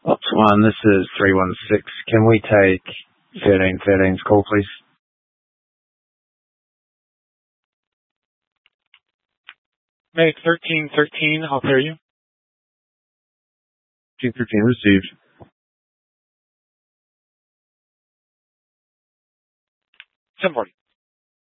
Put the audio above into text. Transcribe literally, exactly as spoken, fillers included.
Ops one, this is three one six. Can we take thirteen thirteen's call, please? Make thirteen thirteen, I'll clear you. thirteen thirteen received. ten forty.